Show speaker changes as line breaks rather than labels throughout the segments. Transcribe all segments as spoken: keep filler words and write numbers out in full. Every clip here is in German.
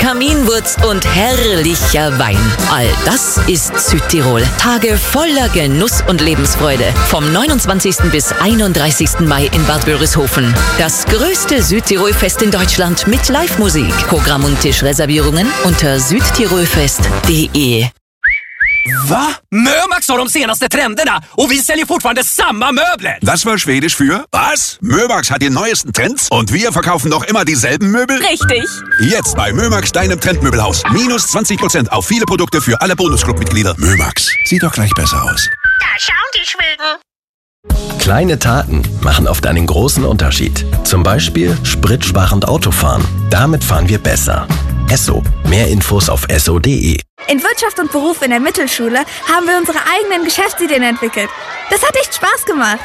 Kaminwurz und herrlicher Wein. All das ist Südtirol. Tage voller Genuss und Lebensfreude. Vom neunundzwanzigsten bis einunddreißigsten Mai in Bad Wörishofen. Das größte Südtirolfest in Deutschland mit Live-Musik. Programm und Tischreservierungen unter südtirolfest punkt de.
Va? Mömax har de senaste trenderna och vi säljer fortfarande samma möbler.
Das war Schwedisch für was? Mömax hat die neuesten Trends und wir verkaufen noch immer dieselben Möbel?
Richtig.
Jetzt bei Mömax, deinem Trendmöbelhaus. Minus zwanzig Prozent auf viele Produkte für alle Bonusclub-Mitglieder. Mömax, sieht doch gleich besser aus.
Da schauen die Schweden.
Kleine Taten machen oft einen großen Unterschied. Zum Beispiel spritsparend Autofahren. Damit fahren wir besser. Esso. Mehr Infos auf esso punkt de.
In Wirtschaft und Beruf in der Mittelschule haben wir unsere eigenen Geschäftsideen entwickelt. Das hat echt Spaß gemacht.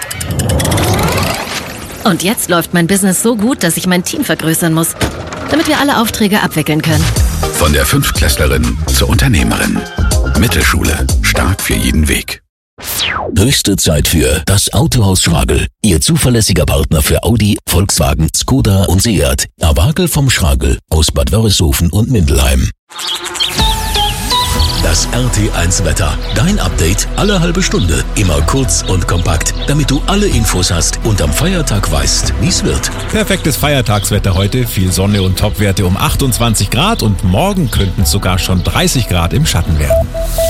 Und jetzt läuft mein Business so gut, dass ich mein Team vergrößern muss, damit wir alle Aufträge abwickeln können.
Von der Fünftklässlerin zur Unternehmerin. Mittelschule. Stark für jeden Weg.
Höchste Zeit für das Autohaus Schragel. Ihr zuverlässiger Partner für Audi, Volkswagen, Skoda und Seat. Awagel vom Schragel aus Bad Wörishofen und Mindelheim. Das R T eins Wetter. Dein Update alle halbe Stunde. Immer kurz und kompakt, damit du alle Infos hast und am Feiertag weißt, wie es wird.
Perfektes Feiertagswetter heute. Viel Sonne und Topwerte um achtundzwanzig Grad und morgen könnten es sogar schon dreißig Grad im Schatten werden.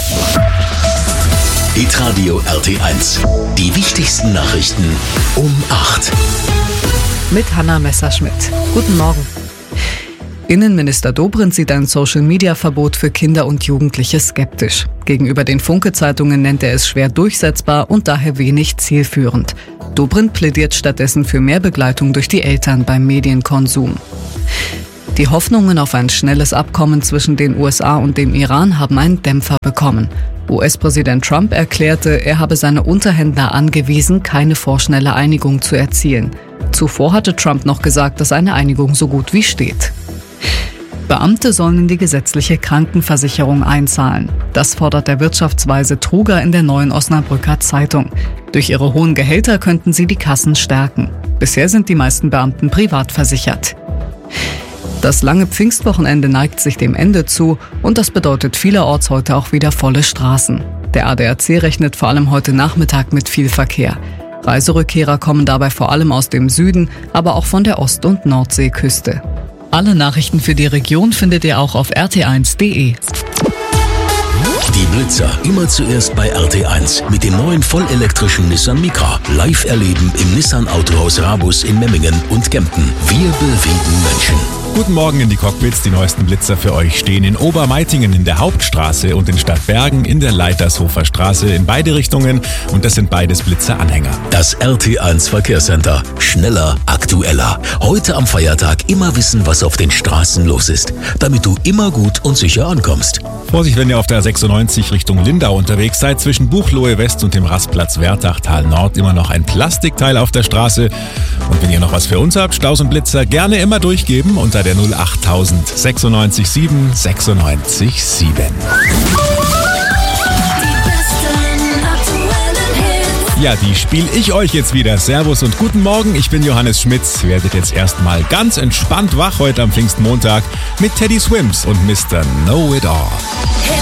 Hitradio R T eins. Die wichtigsten Nachrichten um acht.
Mit Hanna Messerschmidt. Guten Morgen. Innenminister Dobrindt sieht ein Social-Media-Verbot für Kinder und Jugendliche skeptisch. Gegenüber den Funke-Zeitungen nennt er es schwer durchsetzbar und daher wenig zielführend. Dobrindt plädiert stattdessen für mehr Begleitung durch die Eltern beim Medienkonsum. Die Hoffnungen auf ein schnelles Abkommen zwischen den U S A und dem Iran haben einen Dämpfer bekommen. U S-Präsident Trump erklärte, er habe seine Unterhändler angewiesen, keine vorschnelle Einigung zu erzielen. Zuvor hatte Trump noch gesagt, dass eine Einigung so gut wie steht. Beamte sollen in die gesetzliche Krankenversicherung einzahlen. Das fordert der Wirtschaftsweise Truger in der Neuen Osnabrücker Zeitung. Durch ihre hohen Gehälter könnten sie die Kassen stärken. Bisher sind die meisten Beamten privat versichert. Das lange Pfingstwochenende neigt sich dem Ende zu und das bedeutet vielerorts heute auch wieder volle Straßen. Der A D A C rechnet vor allem heute Nachmittag mit viel Verkehr. Reiserückkehrer kommen dabei vor allem aus dem Süden, aber auch von der Ost- und Nordseeküste. Alle Nachrichten für die Region findet ihr auch auf r t eins punkt de.
Die Blitzer immer zuerst bei R T eins mit dem neuen vollelektrischen Nissan Micra. Live erleben im Nissan Autohaus Rabus in Memmingen und Kempten. Wir bewegen Menschen.
Guten Morgen in die Cockpits. Die neuesten Blitzer für euch stehen in Obermeitingen in der Hauptstraße und in Stadtbergen in der Leitershofer Straße in beide Richtungen. Und das sind beides Blitzeranhänger.
Das R T eins Verkehrscenter. Schneller, aktueller. Heute am Feiertag immer wissen, was auf den Straßen los ist, damit du immer gut und sicher ankommst.
Vorsicht, wenn ihr auf der sechsundneunzig Richtung Lindau unterwegs seid. Zwischen Buchloe West und dem Rastplatz Wertachtal Nord immer noch ein Plastikteil auf der Straße. Und wenn ihr noch was für uns habt, Staus und Blitzer, gerne immer durchgeben unter der null achttausend sechsundneunzig sieben sechsundneunzig sieben. Ja, die spiele ich euch jetzt wieder. Servus und guten Morgen, ich bin Johannes Schmitz. Werdet jetzt erstmal ganz entspannt wach heute am Pfingstmontag mit Teddy Swims und Mister Know It All.